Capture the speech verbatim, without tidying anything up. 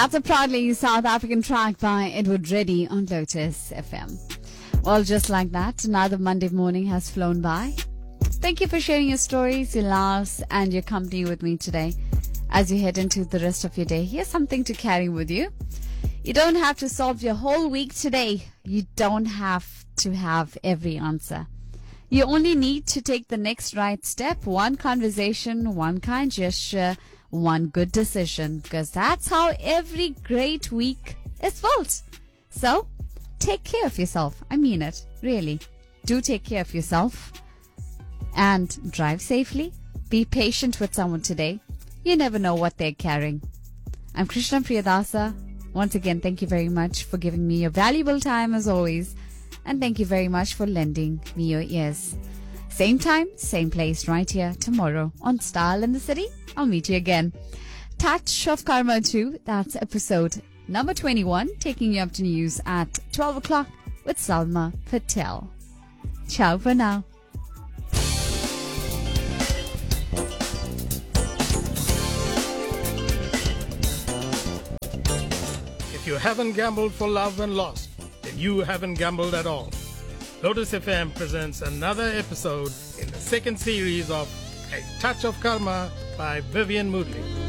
That's a proudly South African track by Edward Reddy on Lotus F M. Well, just like that, another Monday morning has flown by. Thank you for sharing your stories, your laughs, and your company with me today. As you head into the rest of your day, here's something to carry with you. You don't have to solve your whole week today. You don't have to have every answer. You only need to take the next right step, one conversation, one kind gesture, one good decision, because that's how every great week is built. So, take care of yourself. I mean it, really. Do take care of yourself and drive safely. Be patient with someone today. You never know what they're carrying. I'm Krishna Priyadasa. Once again, thank you very much for giving me your valuable time as always. And thank you very much for lending me your ears. Same time, same place right here tomorrow on Style in the City. I'll meet you again. Touch of Karma two, that's episode number twenty-one, taking you up to news at twelve o'clock with Salma Patel. Ciao for now. If you haven't gambled for love and lost, then you haven't gambled at all. Lotus F M presents another episode in the second series of A Touch of Karma by Vivian Moodley.